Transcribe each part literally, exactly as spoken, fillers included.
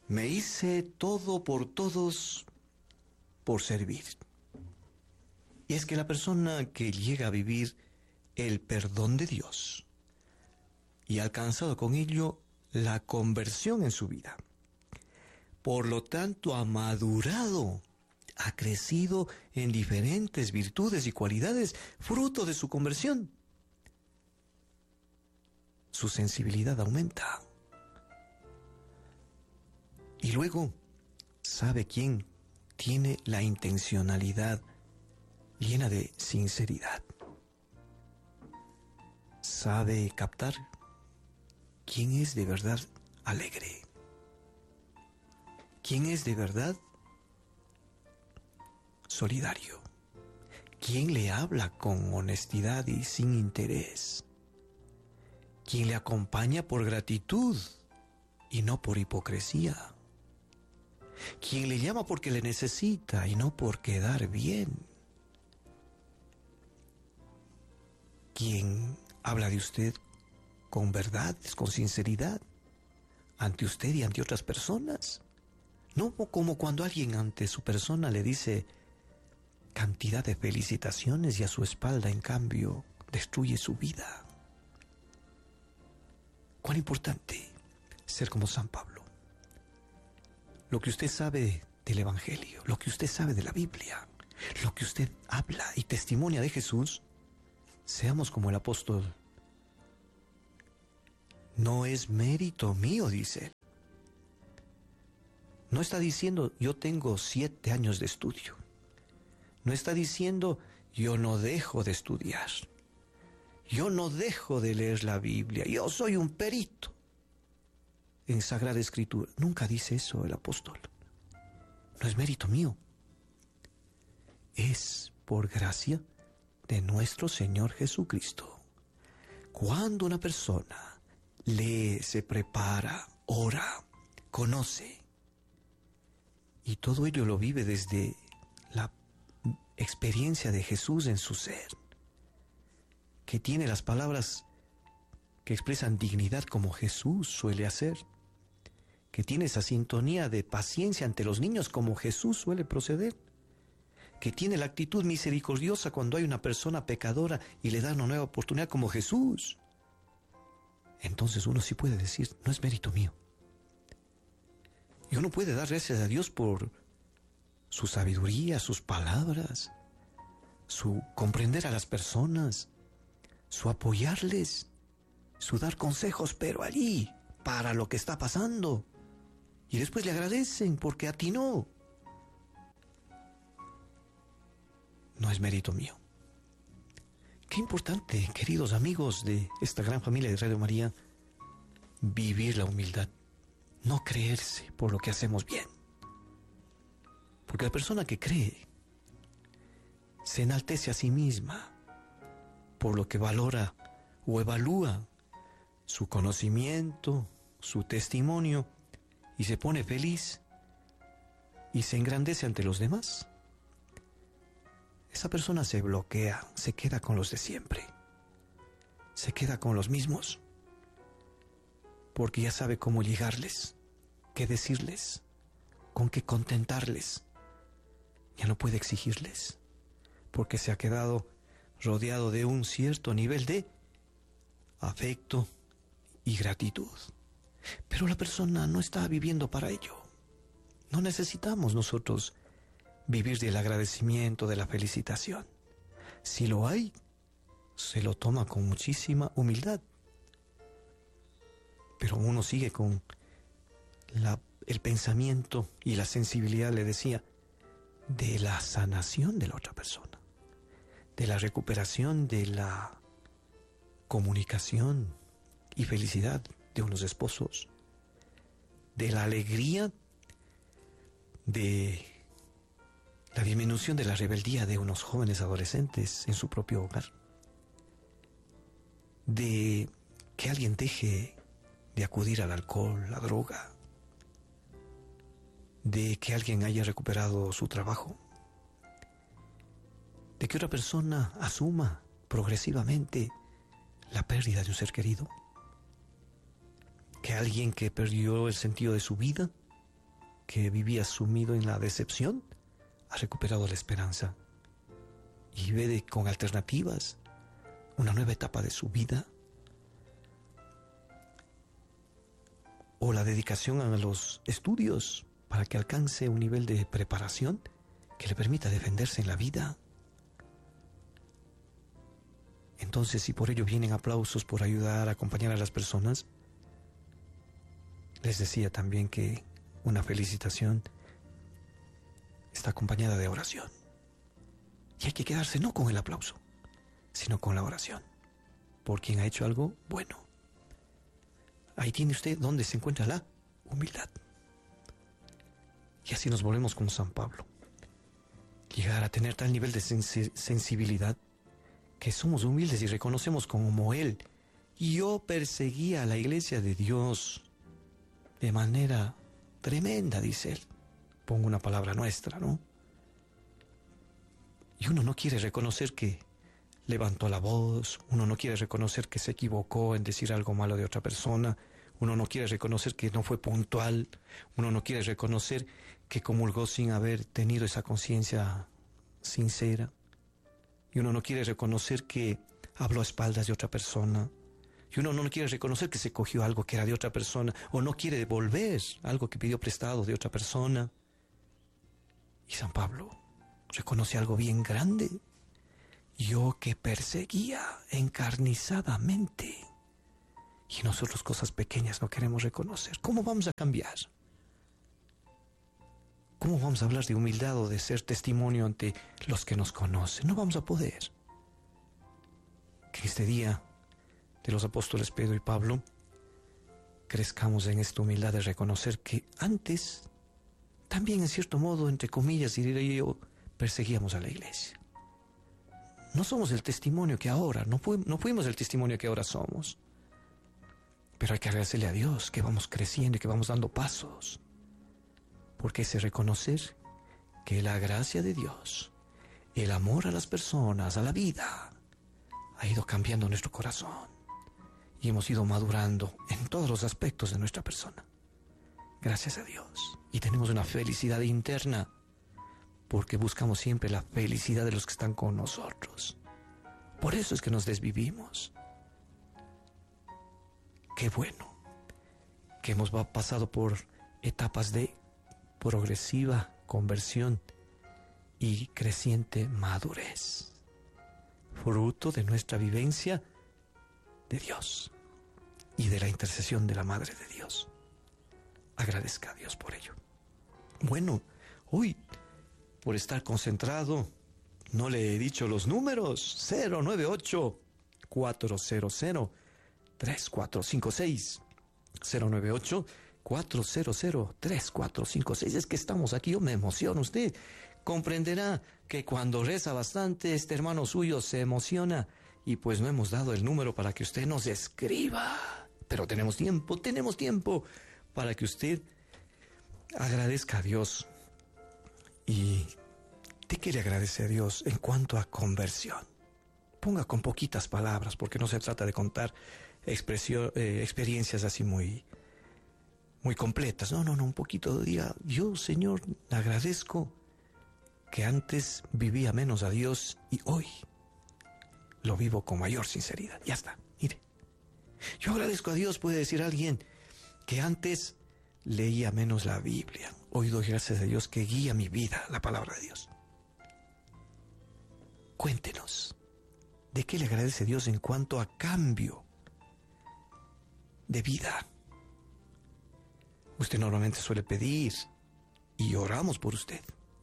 Me hice todo por todos por servir. Y es que la persona que llega a vivir el perdón de Dios y ha alcanzado con ello la conversión en su vida, por lo tanto ha madurado, ha crecido en diferentes virtudes y cualidades fruto de su conversión. Su sensibilidad aumenta. Y luego, ¿sabe quién tiene la intencionalidad llena de sinceridad? ¿Sabe captar quién es de verdad alegre? ¿Quién es de verdad solidario? ¿Quién le habla con honestidad y sin interés? ¿Quién le acompaña por gratitud y no por hipocresía? ¿Quién le llama porque le necesita y no por quedar bien? ¿Quién habla de usted con verdad, con sinceridad, ante usted y ante otras personas? No como cuando alguien ante su persona le dice cantidad de felicitaciones y a su espalda, en cambio, destruye su vida. Cuán importante ser como San Pablo. Lo que usted sabe del Evangelio, lo que usted sabe de la Biblia, lo que usted habla y testimonia de Jesús, seamos como el apóstol. No es mérito mío, dice él. No está diciendo yo tengo siete años de estudio. No está diciendo yo no dejo de estudiar. Yo no dejo de leer la Biblia. Yo soy un perito en Sagrada Escritura. Nunca dice eso el apóstol. No es mérito mío. Es por gracia de nuestro Señor Jesucristo. Cuando una persona lee, se prepara, ora, conoce, y todo ello lo vive desde la experiencia de Jesús en su ser, que tiene las palabras que expresan dignidad como Jesús suele hacer, que tiene esa sintonía de paciencia ante los niños como Jesús suele proceder, que tiene la actitud misericordiosa cuando hay una persona pecadora y le da una nueva oportunidad como Jesús. Entonces uno sí puede decir, no es mérito mío. Y uno puede dar gracias a Dios por su sabiduría, sus palabras, su comprender a las personas, su apoyarles, su dar consejos, pero allí, para lo que está pasando. Y después le agradecen porque atinó. No es mérito mío. Qué importante, queridos amigos de esta gran familia de Radio María, vivir la humildad. No creerse por lo que hacemos bien. Porque la persona que cree se enaltece a sí misma por lo que valora o evalúa su conocimiento, su testimonio, y se pone feliz y se engrandece ante los demás. Esa persona se bloquea, se queda con los de siempre, se queda con los mismos, porque ya sabe cómo llegarles, qué decirles, con qué contentarles. Ya no puede exigirles, porque se ha quedado rodeado de un cierto nivel de afecto y gratitud. Pero la persona no está viviendo para ello. No necesitamos nosotros vivir del agradecimiento, de la felicitación. Si lo hay, se lo toma con muchísima humildad. Pero uno sigue con la, el pensamiento y la sensibilidad, le decía, de la sanación de la otra persona, de la recuperación de la comunicación y felicidad de unos esposos, de la alegría de la disminución de la rebeldía de unos jóvenes adolescentes en su propio hogar, de que alguien deje de acudir al alcohol, la droga, de que alguien haya recuperado su trabajo, de que otra persona asuma progresivamente la pérdida de un ser querido, que alguien que perdió el sentido de su vida que vivía sumido en la decepción ha recuperado la esperanza y ve de, con alternativas una nueva etapa de su vida, o la dedicación a los estudios para que alcance un nivel de preparación que le permita defenderse en la vida. Entonces, si por ello vienen aplausos por ayudar a acompañar a las personas, les decía también que una felicitación está acompañada de oración. Y hay que quedarse no con el aplauso, sino con la oración por quien ha hecho algo bueno. Ahí tiene usted donde se encuentra la humildad. Y así nos volvemos como San Pablo. Llegar a tener tal nivel de sens- sensibilidad que somos humildes y reconocemos como Él. Yo perseguía a la iglesia de Dios de manera tremenda, dice Él. Pongo una palabra nuestra, ¿no? Y uno no quiere reconocer que levantó la voz, uno no quiere reconocer que se equivocó en decir algo malo de otra persona, uno no quiere reconocer que no fue puntual, uno no quiere reconocer que comulgó sin haber tenido esa conciencia sincera, y uno no quiere reconocer que habló a espaldas de otra persona, y uno no quiere reconocer que se cogió algo que era de otra persona, o no quiere devolver algo que pidió prestado de otra persona. Y San Pablo reconoce algo bien grande. Yo que perseguía encarnizadamente. Y nosotros cosas pequeñas no queremos reconocer. ¿Cómo vamos a cambiar? ¿Cómo vamos a hablar de humildad o de ser testimonio ante los que nos conocen? No vamos a poder. Que en este día de los apóstoles Pedro y Pablo crezcamos en esta humildad de reconocer que antes también, en cierto modo, entre comillas, diría yo, perseguíamos a la iglesia. No somos el testimonio que ahora, no, fu- no fuimos el testimonio que ahora somos. Pero hay que agradecerle a Dios que vamos creciendo y que vamos dando pasos. Porque es reconocer que la gracia de Dios, el amor a las personas, a la vida, ha ido cambiando nuestro corazón. Y hemos ido madurando en todos los aspectos de nuestra persona. Gracias a Dios. Y tenemos una felicidad interna, porque buscamos siempre la felicidad de los que están con nosotros. Por eso es que nos desvivimos. Qué bueno que hemos pasado por etapas de progresiva conversión y creciente madurez, fruto de nuestra vivencia de Dios y de la intercesión de la Madre de Dios. Agradezca a Dios por ello. Bueno, hoy, por estar concentrado, no le he dicho los números. Cero nueve ocho, cuatro cero cero, tres cuatro cinco seis. Cero nueve ocho, cuatro cero cero, tres cuatro cinco seis. Es que estamos aquí, yo me emociono. Usted comprenderá que cuando reza bastante, este hermano suyo se emociona. Y pues no hemos dado el número para que usted nos escriba. Pero tenemos tiempo, tenemos tiempo para que usted agradezca a Dios. ¿Y de qué le agradece a Dios en cuanto a conversión? Ponga con poquitas palabras, porque no se trata de contar expresio, eh, experiencias así muy, muy completas. No, no, no, un poquito. Diga, yo, Señor, agradezco que antes vivía menos a Dios y hoy lo vivo con mayor sinceridad. Ya está, mire. Yo agradezco a Dios, puede decir alguien, que antes leía menos la Biblia. Hoy doy gracias a Dios que guía mi vida, la palabra de Dios. Cuéntenos, ¿de qué le agradece Dios en cuanto a cambio de vida? Usted normalmente suele pedir y oramos por usted.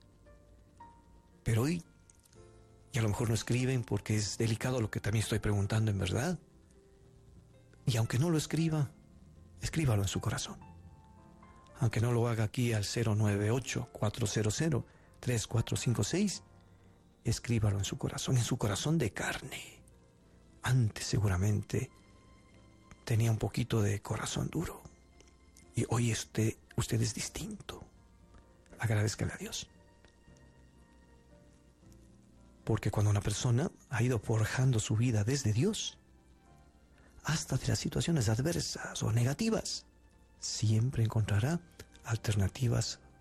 Pero hoy, y a lo mejor no escriben porque es delicado lo que también estoy preguntando en verdad. Y aunque no lo escriba, escríbalo en su corazón. Aunque no lo haga aquí al cero nueve ocho, cuatro cero cero, tres cuatro cinco seis, escríbalo en su corazón, en su corazón de carne. Antes seguramente tenía un poquito de corazón duro. Y hoy este, usted es distinto. Agradézcale a Dios. Porque cuando una persona ha ido forjando su vida desde Dios, hasta de las situaciones adversas o negativas, siempre encontrará alternativas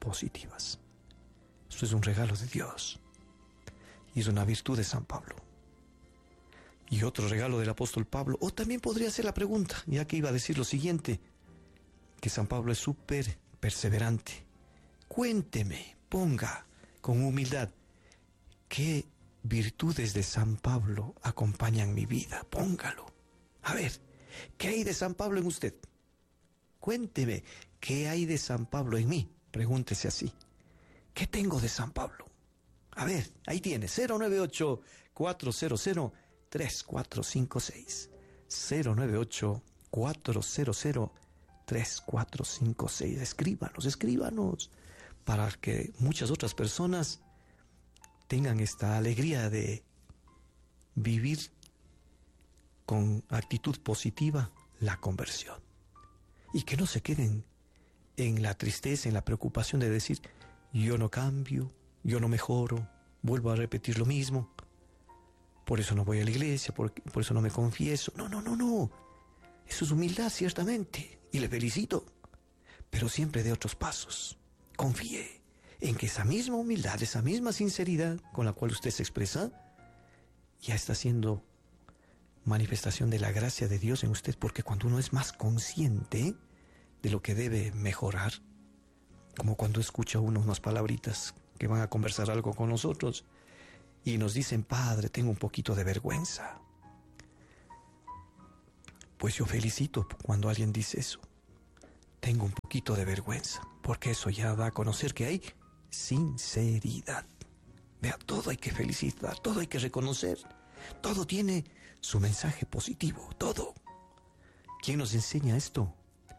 positivas. Esto es un regalo de Dios y es una virtud de San Pablo. Y otro regalo del apóstol Pablo, o también podría ser la pregunta, ya que iba a decir lo siguiente, que San Pablo es súper perseverante. Cuénteme, ponga con humildad, ¿qué virtudes de San Pablo acompañan mi vida? Póngalo. A ver, ¿qué hay de San Pablo en usted? Cuénteme, ¿qué hay de San Pablo en mí? Pregúntese así. ¿Qué tengo de San Pablo? A ver, ahí tiene, cero nueve ocho, cuatro cero cero, tres cuatro cinco seis. cero nueve ocho, cuatro cero cero, tres cuatro cinco seis. Escríbanos, escríbanos, para que muchas otras personas tengan esta alegría de vivir con actitud positiva la conversión. Y que no se queden en la tristeza, en la preocupación de decir, yo no cambio, yo no mejoro, vuelvo a repetir lo mismo, por eso no voy a la iglesia, por, por eso no me confieso. No, no, no, no. Eso es humildad, ciertamente, y le felicito, pero siempre de otros pasos. Confíe en que esa misma humildad, esa misma sinceridad con la cual usted se expresa, ya está siendo manifestación de la gracia de Dios en usted, porque cuando uno es más consciente de lo que debe mejorar, como cuando escucha uno unas palabritas que van a conversar algo con nosotros y nos dicen, Padre, tengo un poquito de vergüenza. Pues yo felicito cuando alguien dice eso. Tengo un poquito de vergüenza, porque eso ya da a conocer que hay sinceridad. Vea, todo hay que felicitar, todo hay que reconocer, todo tiene su mensaje positivo, todo. ¿Quién nos enseña esto?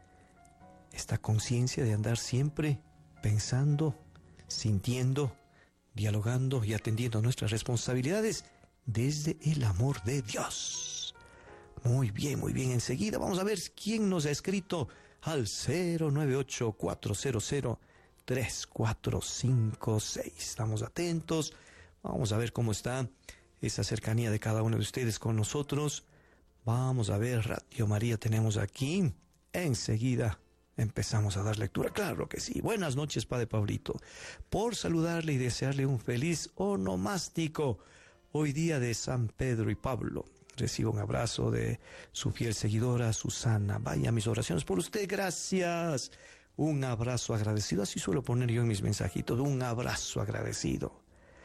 Esta conciencia de andar siempre pensando, sintiendo, dialogando y atendiendo nuestras responsabilidades desde el amor de Dios. Muy bien, muy bien. Enseguida vamos a ver quién nos ha escrito al cero nueve ocho, cuatro cero cero, tres cuatro cinco seis. Estamos atentos. Vamos a ver cómo está esa cercanía de cada uno de ustedes con nosotros. Vamos a ver, Radio María tenemos aquí. Enseguida empezamos a dar lectura. Claro que sí. Buenas noches, Padre Pablito. Por saludarle y desearle un feliz onomástico. Hoy día de San Pedro y Pablo. Recibo un abrazo de su fiel seguidora, Susana. Vaya mis oraciones por usted. Gracias. Un abrazo agradecido. Así suelo poner yo en mis mensajitos. Un abrazo agradecido.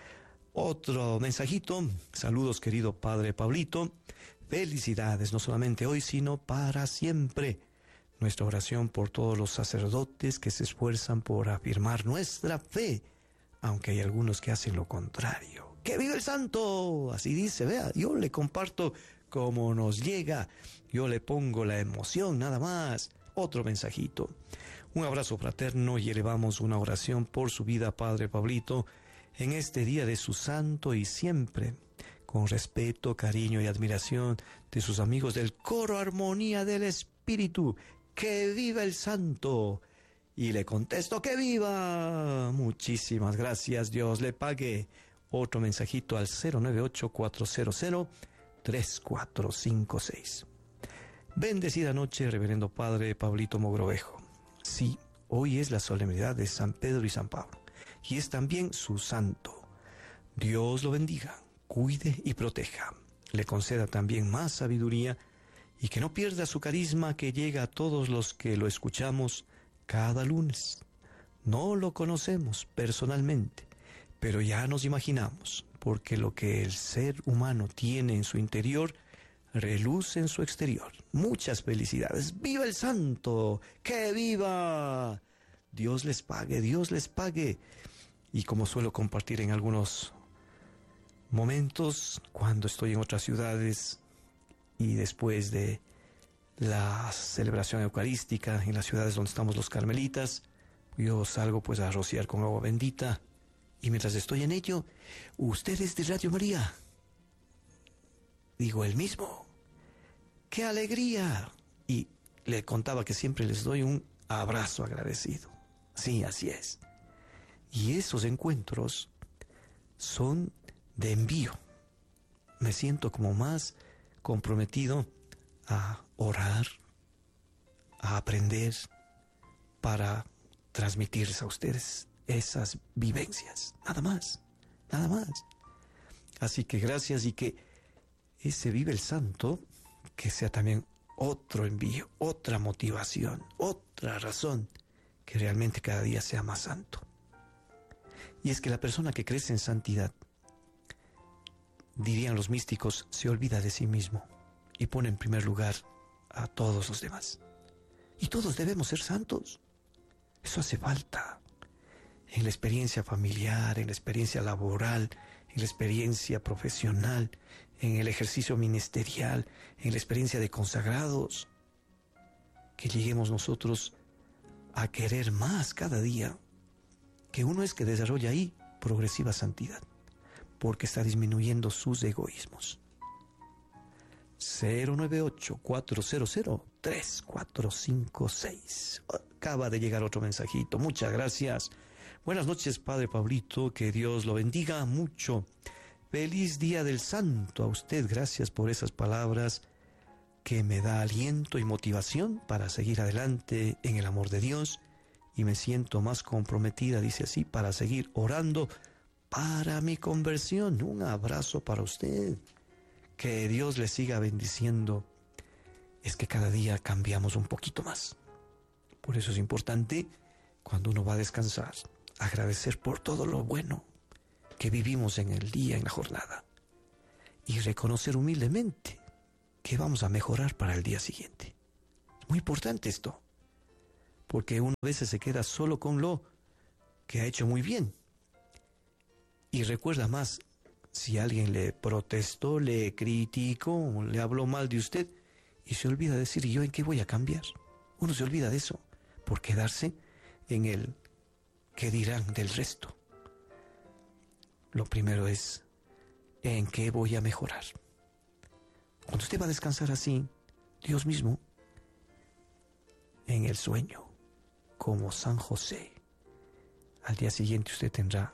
Otro mensajito. Saludos, querido Padre Pablito. Felicidades, no solamente hoy, sino para siempre. Nuestra oración por todos los sacerdotes que se esfuerzan por afirmar nuestra fe, aunque hay algunos que hacen lo contrario. ¡Que viva el santo! Así dice, vea, yo le comparto como nos llega, yo le pongo la emoción, nada más. Otro mensajito. Un abrazo fraterno y elevamos una oración por su vida, Padre Pablito, en este día de su santo y siempre, con respeto, cariño y admiración de sus amigos del Coro Armonía del Espíritu. ¡Que viva el santo! Y le contesto, ¡que viva! Muchísimas gracias, Dios le pague. Otro mensajito al cero nueve ocho, cuatro cero cero, tres cuatro cinco seis. Bendecida noche, Reverendo Padre Pablito Mogrovejo. Sí, hoy es la solemnidad de San Pedro y San Pablo, y es también su santo. Dios lo bendiga, cuide y proteja. Le conceda también más sabiduría y que no pierda su carisma que llega a todos los que lo escuchamos cada lunes. No lo conocemos personalmente, pero ya nos imaginamos, porque lo que el ser humano tiene en su interior reluce en su exterior. Muchas felicidades. ¡Viva el santo! ¡Que viva! Dios les pague, Dios les pague. Y como suelo compartir en algunos momentos, cuando estoy en otras ciudades y después de la celebración eucarística en las ciudades donde estamos los carmelitas, yo salgo pues a rociar con agua bendita. Y mientras estoy en ello, ustedes de Radio María, digo el mismo, ¡qué alegría! Y le contaba que siempre les doy un abrazo agradecido. Sí, así es. Y esos encuentros son de envío. Me siento como más comprometido a orar, a aprender, para transmitirles a ustedes esas vivencias. Nada más, nada más. Así que gracias, y que ese Vive el Santo, que sea también otro envío, otra motivación, otra razón, que realmente cada día sea más santo. Y es que la persona que crece en santidad, dirían los místicos, se olvida de sí mismo y pone en primer lugar a todos los demás. Y todos debemos ser santos. Eso hace falta en la experiencia familiar, en la experiencia laboral, en la experiencia profesional, en el ejercicio ministerial, en la experiencia de consagrados. Que lleguemos nosotros a querer más cada día, que uno es que desarrolla ahí progresiva santidad, porque está disminuyendo sus egoísmos. cero nueve ocho, cuatro cero cero, tres cuatro cinco seis. Acaba de llegar otro mensajito. Muchas gracias. Buenas noches, Padre Pablito. Que Dios lo bendiga mucho. Feliz Día del Santo a usted. Gracias por esas palabras que me da aliento y motivación para seguir adelante en el amor de Dios. Y me siento más comprometida, dice así, para seguir orando para mi conversión. Un abrazo para usted. Que Dios le siga bendiciendo. Es que cada día cambiamos un poquito más. Por eso es importante, cuando uno va a descansar, agradecer por todo lo bueno que vivimos en el día, en la jornada. Y reconocer humildemente que vamos a mejorar para el día siguiente. Es muy importante esto. Porque uno a veces se queda solo con lo que ha hecho muy bien. Y recuerda más, si alguien le protestó, le criticó, le habló mal de usted, y se olvida decir, ¿y yo en qué voy a cambiar? Uno se olvida de eso, por quedarse en el qué dirán del resto. Lo primero es, ¿en qué voy a mejorar? Cuando usted va a descansar así, Dios mismo, en el sueño, como San José, al día siguiente usted tendrá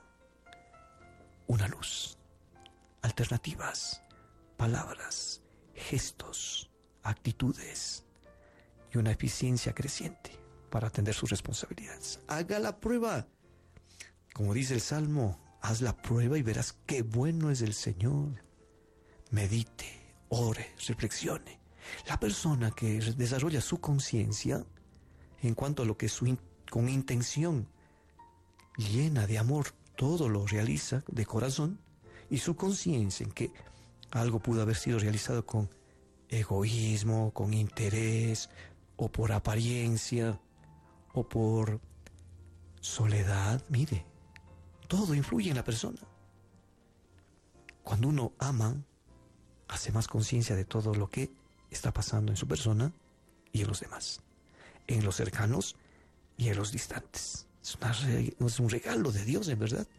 una luz, alternativas, palabras, gestos, actitudes y una eficiencia creciente para atender sus responsabilidades. Haga la prueba. Como dice el Salmo, haz la prueba y verás qué bueno es el Señor. Medite, ore, reflexione. La persona que desarrolla su conciencia en cuanto a lo que su in- con intención llena de amor todo lo realiza de corazón, y su conciencia en que algo pudo haber sido realizado con egoísmo, con interés, o por apariencia, o por soledad, mire, todo influye en la persona. Cuando uno ama, hace más conciencia de todo lo que está pasando en su persona y en los demás, en los cercanos y en los distantes. Es, una, es un regalo de Dios, en verdad.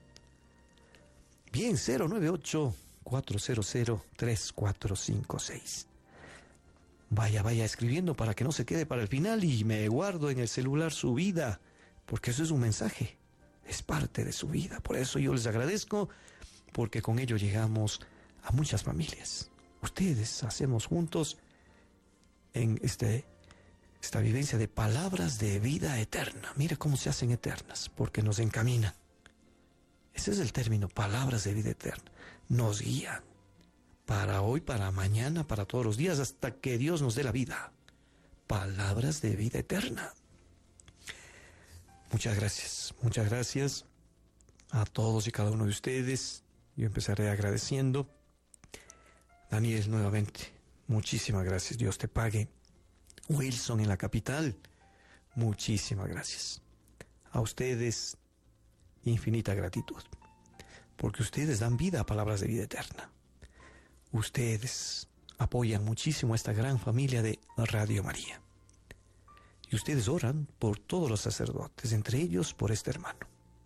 Bien, cero nueve ocho, cuatro cero cero, tres cuatro cinco seis. Vaya, vaya escribiendo para que no se quede para el final, y me guardo en el celular su vida, porque eso es un mensaje, es parte de su vida. Por eso yo les agradezco, porque con ello llegamos a muchas familias. Ustedes hacemos juntos en este, esta vivencia de palabras de vida eterna. Mira cómo se hacen eternas, porque nos encaminan. Ese es el término, palabras de vida eterna. Nos guían para hoy, para mañana, para todos los días, hasta que Dios nos dé la vida. Palabras de vida eterna. Muchas gracias, muchas gracias a todos y cada uno de ustedes. Yo empezaré agradeciendo. Daniel, nuevamente, muchísimas gracias. Dios te pague. Wilson en la capital, muchísimas gracias. A ustedes, infinita gratitud, porque ustedes dan vida a palabras de vida eterna. Ustedes apoyan muchísimo a esta gran familia de Radio María. Y ustedes oran por todos los sacerdotes, entre ellos por este hermano.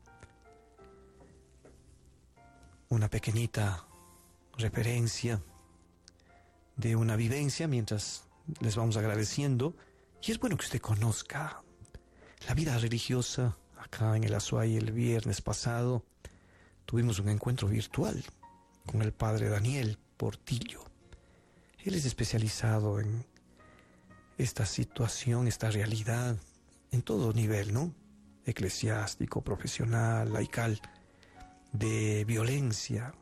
Una pequeñita referencia de una vivencia mientras les vamos agradeciendo. Y es bueno que usted conozca la vida religiosa. Acá en el Azuay el viernes pasado tuvimos un encuentro virtual con el padre Daniel Portillo. Él es especializado en esta situación, esta realidad, en todo nivel, ¿no? eclesiástico, profesional, laical, de violencia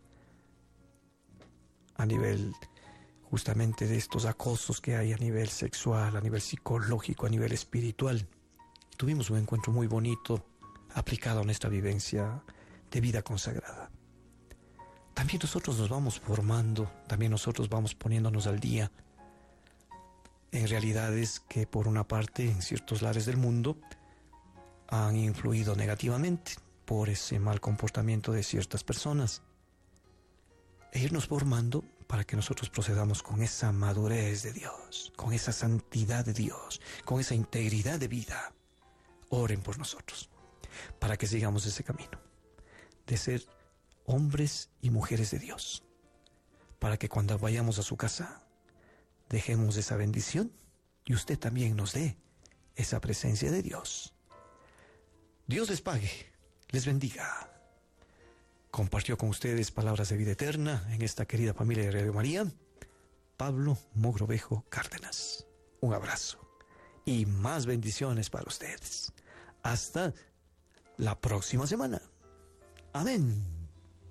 a nivel justamente de estos acosos que hay a nivel sexual, a nivel psicológico, a nivel espiritual. Tuvimos un encuentro muy bonito aplicado a nuestra vivencia de vida consagrada. También nosotros nos vamos formando, también nosotros vamos poniéndonos al día en realidades que por una parte en ciertos lares del mundo han influido negativamente por ese mal comportamiento de ciertas personas. E irnos formando para que nosotros procedamos con esa madurez de Dios, con esa santidad de Dios, con esa integridad de vida. Oren por nosotros, para que sigamos ese camino de ser hombres y mujeres de Dios, para que cuando vayamos a su casa dejemos esa bendición y usted también nos dé esa presencia de Dios. Dios les pague, les bendiga. Compartió con ustedes palabras de vida eterna en esta querida familia de Radio María, Pablo Mogrovejo Cárdenas. Un abrazo y más bendiciones para ustedes. Hasta la próxima semana. Amén.